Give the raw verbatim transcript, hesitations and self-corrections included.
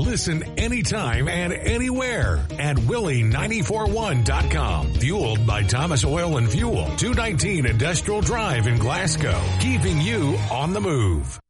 Listen anytime and anywhere at Willie nine four one dot com. Fueled by Thomas Oil and Fuel, two nineteen Industrial Drive in Glasgow. Keeping you on the move.